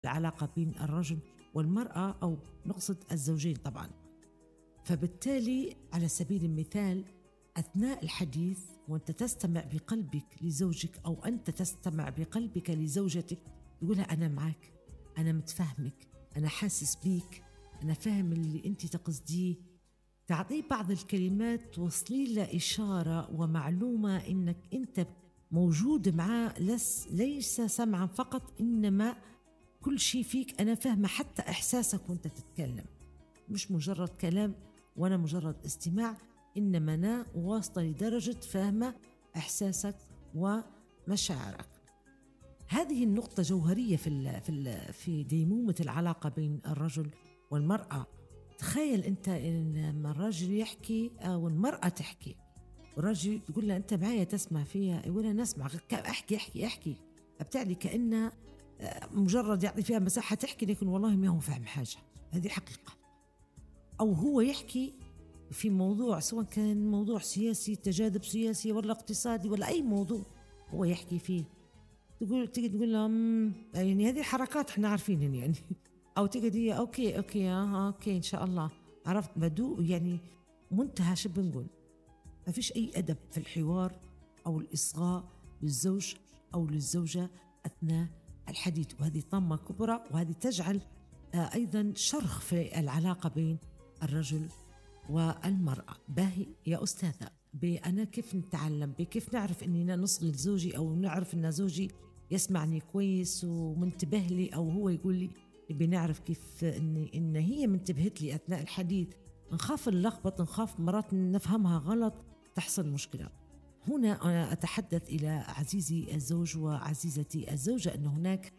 العلاقة بين الرجل والمرأة، أو نقصد الزوجين طبعا. فبالتالي على سبيل المثال أثناء الحديث وأنت تستمع بقلبك لزوجك، أو أنت تستمع بقلبك لزوجتك، يقولها أنا معك، أنا متفهمك، أنا حاسس بيك، أنا فاهم اللي أنت تقصديه. تعطيه بعض الكلمات توصلي له إشارة ومعلومة إنك أنت موجود معاه، ليس سمعا فقط، إنما كل شيء فيك أنا فاهمة، حتى إحساسك وأنت تتكلم، مش مجرد كلام وأنا مجرد استماع، إنما أنا واصلة لدرجة فاهمة إحساسك ومشاعرك. هذه النقطة جوهرية في ديمومة العلاقة بين الرجل والمرأة. تخيل أنت إن الرجل يحكي أو المرأة تحكي، والرجل يقول له أنت معايا تسمع فيها، يقول له نسمع، أحكي أحكي أحكي، أبتعلي كأنه مجرد يعطي فيها مساحة تحكي، لكن والله ما هو فاهم حاجة. هذه حقيقة. أو هو يحكي في موضوع، سواء كان موضوع سياسي، تجاذب سياسي ولا اقتصادي ولا أي موضوع هو يحكي فيه، تيجي تقول له يعني هذه حركات احنا عارفينها يعني أو تيجي أوكي أوكي إن شاء الله، عرفت بدو يعني منتهى شو بنقول. ما فيش أي أدب في الحوار أو الإصغاء للزوج أو للزوجة أثناء الحديث، وهذه طامة كبرى، وهذه تجعل أيضا شرخ في العلاقة بين الرجل والمرأة. باهي يا أستاذة، أنا كيف نتعلم، كيف نعرف أننا نصغي لزوجي، أو نعرف أن زوجي يسمعني كويس ومنتبه لي، أو هو يقول لي، بنعرف كيف إن هي منتبهت لي أثناء الحديث. نخاف نلخبط، نخاف مرات نفهمها غلط، تحصل مشكلة. هنا أنا أتحدث إلى عزيزي الزوج وعزيزتي الزوجة أن هناك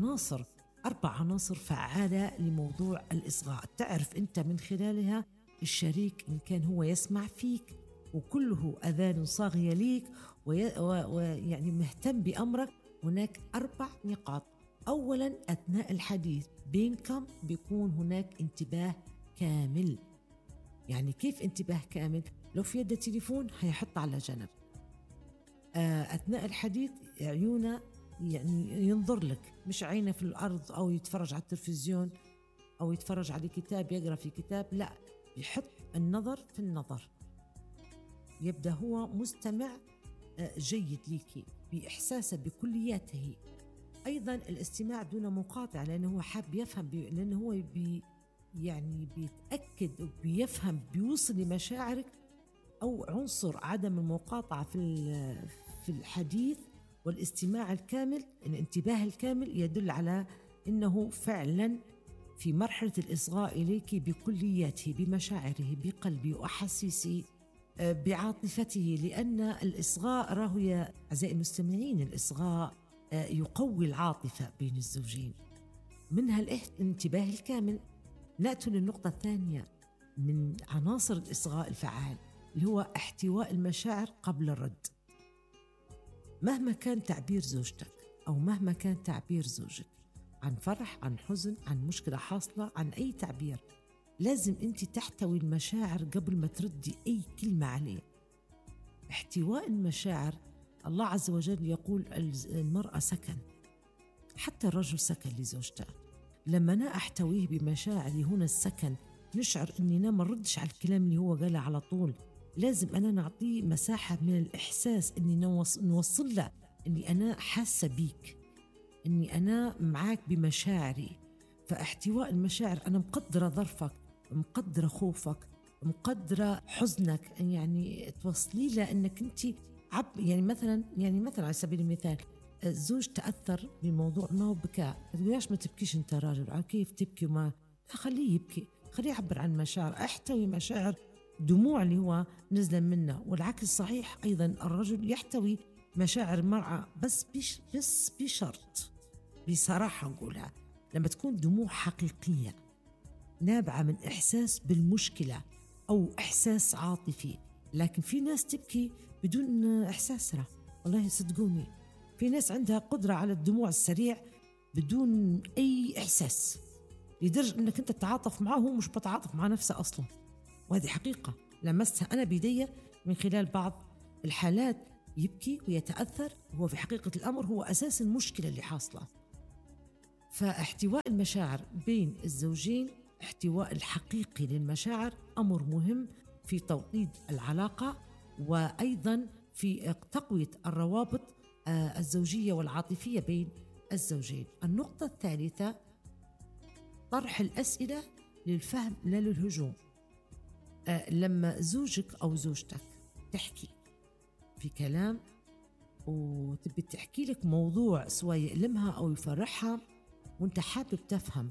4 عناصر فعالة لموضوع الإصغاء، تعرف أنت من خلالها الشريك إن كان هو يسمع فيك وكله أذان صاغية ليك ويعني مهتم بأمرك. هناك 4 نقاط. أولا، أثناء الحديث بينكم بيكون هناك انتباه كامل. يعني كيف انتباه كامل؟ لو في يده تليفون هيحط على جنب. أثناء الحديث عيونه يعني ينظر لك، مش عينه في الأرض أو يتفرج على التلفزيون أو يتفرج على كتاب، يقرأ في كتاب، لا، يحط النظر في النظر، يبدأ هو مستمع جيد ليكي بإحساسه بكلياته. أيضا الاستماع دون مقاطعة، لأنه هو حاب يفهم، لأنه هو يعني بيتأكد وبيفهم، بيوصل لمشاعرك. أو عنصر عدم المقاطعة في الحديث والاستماع الكامل، الانتباه الكامل، يدل على أنه فعلا في مرحلة الإصغاء إليك بكلياته، بمشاعره، بقلبه وأحاسيسه، بعاطفته. لأن الإصغاء راهو يا أعزائي المستمعين، الإصغاء يقوي العاطفة بين الزوجين، منها الانتباه الكامل. نأتي للنقطة الثانية من عناصر الإصغاء الفعال، اللي هو احتواء المشاعر قبل الرد. مهما كان تعبير زوجتك أو مهما كان تعبير زوجك عن فرح، عن حزن، عن مشكلة حاصلة، عن أي تعبير، لازم أنت تحتوي المشاعر قبل ما تردي أي كلمة عليه. احتواء المشاعر، الله عز وجل يقول المرأة سكن، حتى الرجل سكن لزوجته. لما أنا أحتويه بمشاعري، هنا السكن، نشعر أننا ما نردش على الكلام اللي هو قاله على طول، لازم أنا نعطيه مساحة من الإحساس، أني نوصل له أني أنا حاسة بيك، أني أنا معاك بمشاعري. فاحتواء المشاعر، أنا مقدرة ظرفك، مقدرة خوفك، مقدرة حزنك، يعني توصلي له أنك أنت يعني مثلا على سبيل المثال، الزوج تأثر بموضوع ما وبكاء، تقوليش ما تبكيش أنت راجل، كيف تبكي؟ وما خليه يبكي، خليه يعبر عن مشاعر، احتوي مشاعر دموع اللي هو نزل منه. والعكس صحيح أيضا، الرجل يحتوي مشاعر المرأة، بس بشرط، بصراحة نقولها، لما تكون دموع حقيقية نابعة من إحساس بالمشكلة أو إحساس عاطفي. لكن في ناس تبكي بدون إحساس، والله صدقوني، في ناس عندها قدرة على الدموع السريع بدون أي إحساس، لدرجة أنك أنت تتعاطف معه وهو مش بتعاطف مع نفسه أصلا. وهذه حقيقة لمستها أنا بيدي من خلال بعض الحالات، يبكي ويتأثر، هو في حقيقة الأمر هو أساس المشكلة اللي حاصلة. فاحتواء المشاعر بين الزوجين، احتواء الحقيقي للمشاعر أمر مهم في توطيد العلاقة، وأيضا في تقوية الروابط الزوجية والعاطفية بين الزوجين. النقطة الثالثة، طرح الأسئلة للفهم لا للهجوم. لما زوجك أو زوجتك تحكي في كلام وتبي تحكي لك موضوع سواء يألمها أو يفرحها، وانت حابب تفهم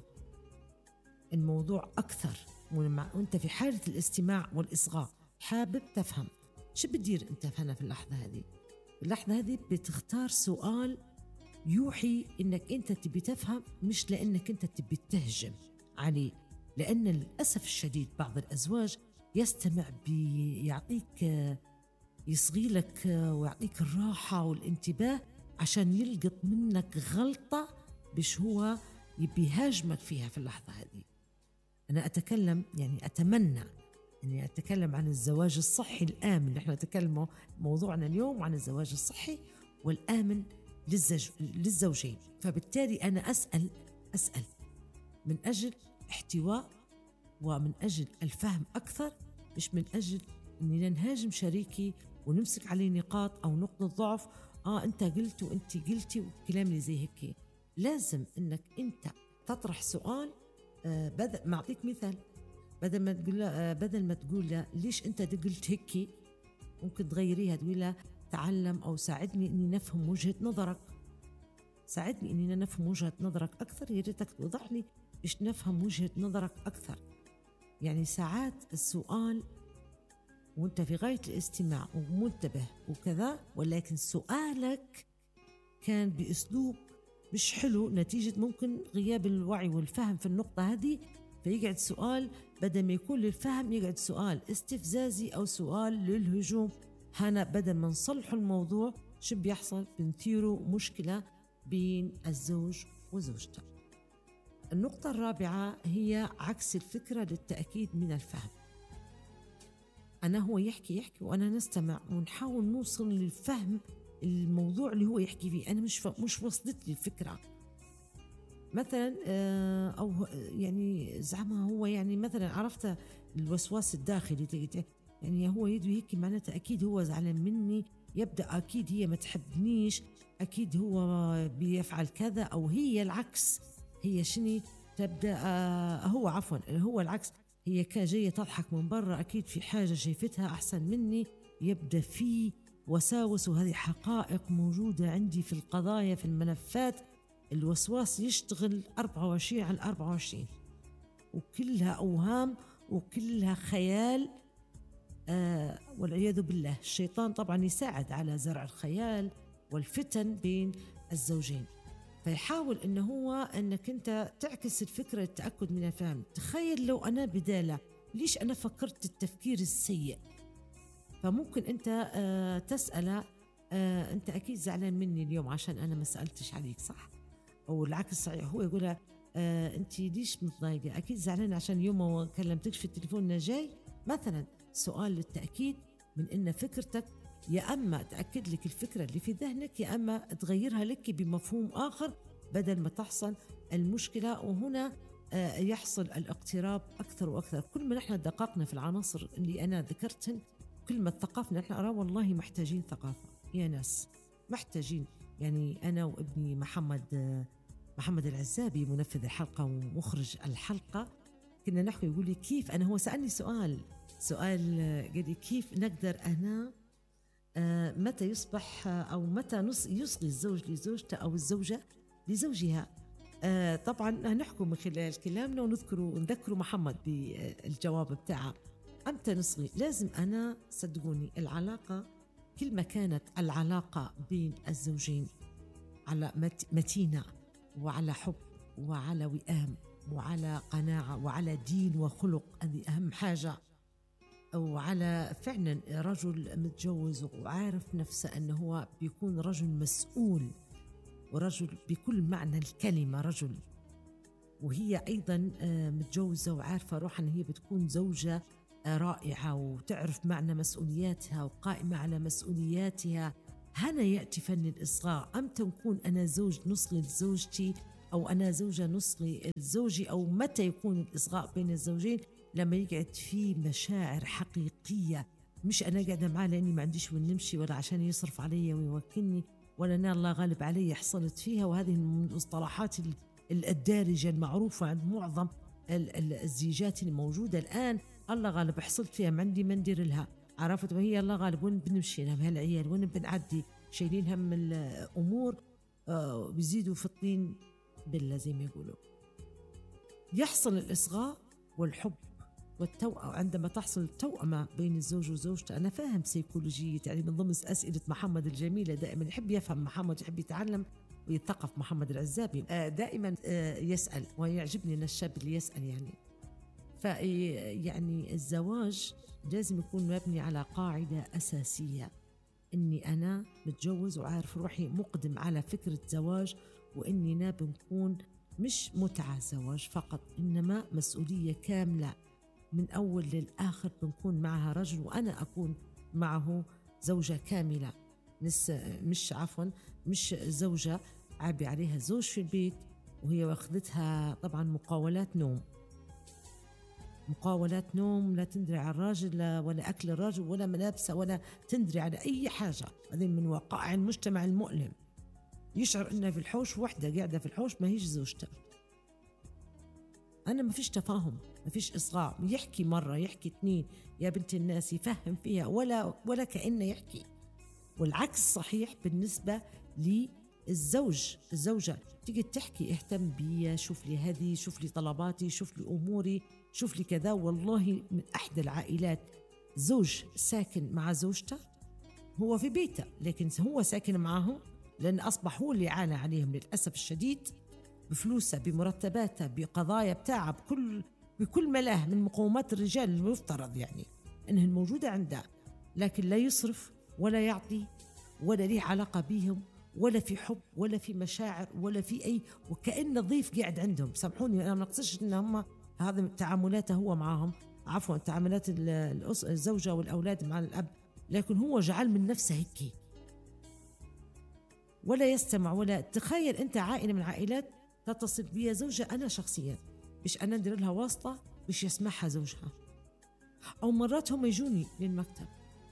الموضوع أكثر، وانت في حالة الاستماع والإصغاء حابب تفهم، شو بتدير انت هنا في اللحظة هذه؟ في اللحظة هذه بتختار سؤال يوحي انك انت تبي تفهم، مش لانك انت تبي تهجم عليه. لأن للأسف الشديد بعض الأزواج يستمع بيعطيك، يصغي لك ويعطيك الراحة والانتباه عشان يلقط منك غلطة بش هو يبي يهاجمك فيها في اللحظة هذه. أنا أتكلم يعني أتمنى أني أتكلم عن الزواج الصحي الآمن. نحن نتكلم موضوعنا اليوم عن الزواج الصحي والآمن للزوجين. فبالتالي أنا أسأل من أجل احتواء ومن أجل الفهم أكثر، مش من أجل أننا نهاجم شريكي ونمسك عليه نقاط أو نقطة ضعف. أنت قلت وأنت قلتي والكلام اللي زي هيك. لازم أنك أنت تطرح سؤال. ما أعطيك مثال، بدل ما تقول له ليش أنت قلت هيك، ممكن تغيريها تقول له تعلم أو ساعدني أني نفهم وجهة نظرك، ساعدني أني نفهم وجهة نظرك أكثر، يا ريتك توضح لي إيش نفهم وجهة نظرك أكثر. يعني ساعات السؤال وانت في غاية الاستماع ومنتبه وكذا، ولكن سؤالك كان بأسلوب مش حلو نتيجة ممكن غياب الوعي والفهم في النقطة هذه، فيقعد سؤال بدل ما يكون للفهم يقعد سؤال استفزازي أو سؤال للهجوم. هنا بدل ما نصلح الموضوع شو بيحصل؟ بنثيروا مشكلة بين الزوج وزوجته. النقطة الرابعة هي عكس الفكرة للتأكيد من الفهم. أنا هو يحكي وأنا نستمع ونحاول نوصل للفهم الموضوع اللي هو يحكي فيه. أنا مش وصلت لي الفكرة مثلا، أو يعني زعما هو يعني مثلا عرفت الوسواس الداخلي، يعني هو يدوي هيك معناته أكيد هو زعلان مني، يبدأ أكيد هي ما تحبنيش، أكيد هو بيفعل كذا، أو هي العكس، هي شني تبدأ هو العكس، هي كان جاية تضحك من برا، أكيد في حاجة شايفتها أحسن مني، يبدأ في وساوس. وهذه حقائق موجودة عندي في القضايا في الملفات. الوسواس يشتغل 24 على 24 وكلها أوهام وكلها خيال. والعياذ بالله. الشيطان طبعا يساعد على زرع الخيال والفتن بين الزوجين، فيحاول انك انت تعكس الفكرة التأكد من الفهم. تخيل لو انا بدالة، ليش انا فكرت التفكير السيء؟ فممكن انت تسأله انت اكيد زعلان مني اليوم عشان انا ما سألتش عليك، صح؟ او العكس صحيح، هو يقولها انت ليش متضايقة؟ اكيد زعلان عشان يوم ما كلمتكش في التليفون جاي مثلا. سؤال للتأكيد من ان فكرتك يا أما تأكد لك الفكرة اللي في ذهنك، يا أما تغيرها لك بمفهوم آخر بدل ما تحصل المشكلة. وهنا يحصل الاقتراب أكثر وأكثر. كل ما نحن دققنا في العناصر اللي أنا ذكرتهن، كل ما ثقافنا نحن أرى والله محتاجين ثقافة يا ناس، محتاجين. يعني أنا وابني محمد العزابي منفذ الحلقة ومخرج الحلقة كنا نحكي، يقول لي كيف أنا، هو سألني سؤال قال لي كيف نقدر أنا متى يصبح أو متى يصغي الزوج لزوجته أو الزوجة لزوجها. طبعا نحكم من خلال كلامنا ونذكر محمد بالجواب بتاعه. أمتى نصغي؟ لازم أنا صدقوني العلاقة كل ما كانت العلاقة بين الزوجين على متينة وعلى حب وعلى وئام وعلى قناعة وعلى دين وخلق، هذه أهم حاجة، أو على فعلا رجل متجوز وعارف نفسه أنه هو بيكون رجل مسؤول ورجل بكل معنى الكلمة رجل، وهي أيضا متجوزة وعارفة روحها أن هي بتكون زوجة رائعة وتعرف معنى مسؤولياتها وقائمة على مسؤولياتها. هنا يأتي فن الإصغاء. أمتى نكون أنا زوج نصغي لزوجتي أو أنا زوجة نصغي زوجي، أو متى يكون الإصغاء بين الزوجين؟ لما يقعد في مشاعر حقيقية، مش أنا قاعدة معاه لأني ما عنديش وين نمشي، ولا عشان يصرف علي ويوكلني، ولا أنا الله غالب علي حصلت فيها. وهذه من المصطلحات الدارجة المعروفة عند معظم الزيجات الموجودة الآن. الله غالب حصلت فيها، ما عندي ما ندير لها، عرفت؟ وهي الله غالب وين بنمشي لها بهالعيال، وين بنعدي، شايلين هم الأمور، بيزيدوا في الطين بالله زي ما يقولوا. يحصل الإصغاء والحب والتوأم عندما تحصل التوأمة بين الزوج وزوجته. أنا فاهم سيكولوجية، يعني من ضمن أسئلة محمد الجميلة دائما يحب يفهم محمد، يحب يتعلم ويثقف محمد العزابي، دائما يسأل، ويعجبني أن الشاب اللي يسأل يعني. يعني الزواج لازم يكون مبني على قاعدة أساسية، إني أنا متجوز وعارف روحي مقدم على فكرة زواج، وإننا بنكون مش متعة زواج فقط، إنما مسؤولية كاملة من أول للآخر، بنكون معها رجل وأنا أكون معه زوجة كاملة، مش زوجة عابي عليها زوج في البيت وهي واخذتها طبعا مقاولات نوم، لا تندري على الراجل ولا أكل الراجل ولا ملابسه ولا تندري على أي حاجة. هذه من وقائع المجتمع المؤلم، يشعر إنه في الحوش وحدة قاعدة في الحوش ما هيش زوجته. أنا ما فيش تفاهم، ما فيش إصغاء، يحكي مرة يحكي اثنين يا بنت الناس، يفهم فيها ولا كأنه يحكي. والعكس صحيح بالنسبة الزوجة تيجي تحكي اهتم بي، شوف لي هذه، شوف لي طلباتي، شوف لي أموري، شوف لي كذا. والله من أحد العائلات زوج ساكن مع زوجته، هو في بيته لكن هو ساكن معهم، لأن أصبح هو اللي عانى عليهم للأسف الشديد، بفلوسه بمرتباته بقضايا بتاعه بكل ملاه من مقومات الرجال المفترض يعني أنها موجودة عنده، لكن لا يصرف ولا يعطي ولا ليه علاقة بيهم، ولا في حب ولا في مشاعر ولا في أي، وكأن ضيف قاعد عندهم. سامحوني أنا ما نقصدش إن هم هذا تعاملاته هو معهم، عفوا تعاملات الزوجة والأولاد مع الأب، لكن هو جعل من نفسه هيك ولا يستمع. ولا تخيل أنت عائلة من العائلات تتصل بي زوجة أنا شخصيا مش أنا ندير لها واسطة مش يسمعها زوجها، أو مرات هم يجوني للمكتب.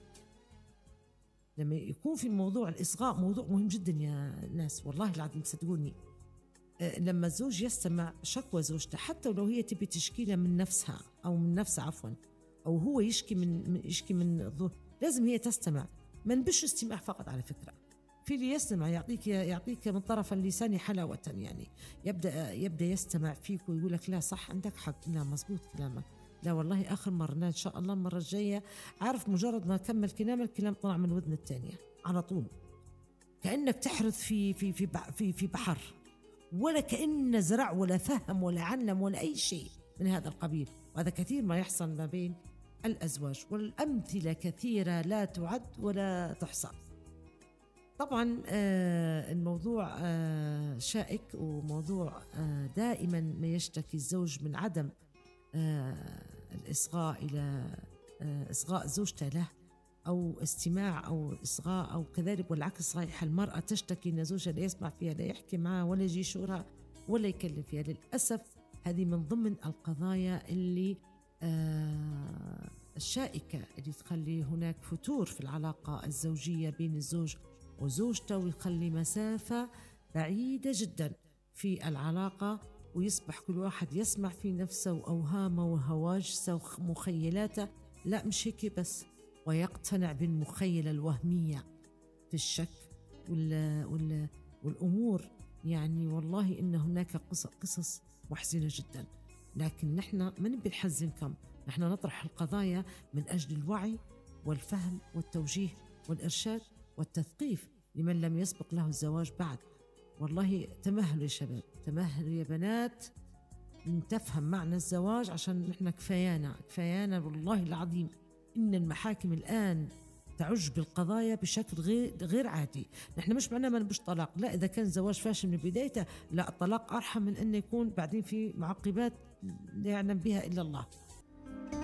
لما يكون في موضوع الإصغاء موضوع مهم جدا يا ناس، والله العظيم صدقوني، لما الزوج يستمع شكوى زوجته حتى لو هي تبي تشكيلها من نفسها أو من نفسها عفوا، أو هو يشكي من لازم هي تستمع. ما نبش استماع فقط على فكرة، في اللي يستمع يعطيك من طرف اللسان حلاوة، يعني يبدأ يستمع فيك ويقول لك لا صح عندك حق، لا مزبوط كلامك، لا والله آخر مرة، لا إن شاء الله المرة الجاية. عارف مجرد ما كمل الكلام طلع من ودن الثانية على طول، كأنك تحرث في بحر، ولا كأن زرع ولا فهم ولا علم ولا أي شيء من هذا القبيل. وهذا كثير ما يحصل ما بين الأزواج، والأمثلة كثيرة لا تعد ولا تحصى. طبعا الموضوع شائك، وموضوع دائما ما يشتكي الزوج من عدم الإصغاء إلى إصغاء زوجته له، أو استماع أو إصغاء، أو كذلك والعكس صحيح، المرأة تشتكي أن زوجها لا يسمع فيها، لا يحكي معها ولا يجي شورها ولا يكلم فيها. للأسف هذه من ضمن القضايا اللي الشائكة اللي تخلي هناك فتور في العلاقة الزوجية بين الزوج وزوجته، ويخلي مسافة بعيدة جدا في العلاقة، ويصبح كل واحد يسمع في نفسه وأوهامه وهواجسه ومخيلاته، لا مش هيك بس، ويقتنع بالمخيلة الوهمية في الشك والأمور. يعني والله إن هناك قصص محزنة جدا، لكن نحن ما نبي نحزنكم، نحن نطرح القضايا من أجل الوعي والفهم والتوجيه والإرشاد والتثقيف لمن لم يسبق له الزواج بعد. والله تمهلوا يا شباب، تمهلوا يا بنات، تفهم معنى الزواج، عشان نحن كفايانا والله العظيم إن المحاكم الآن تعج بالقضايا بشكل غير عادي. نحن مش معناه ما نبش طلاق، لا، إذا كان الزواج فاشل من بدايته لا، الطلاق أرحم من أن يكون بعدين في معقبات لا يعلم بها إلا الله.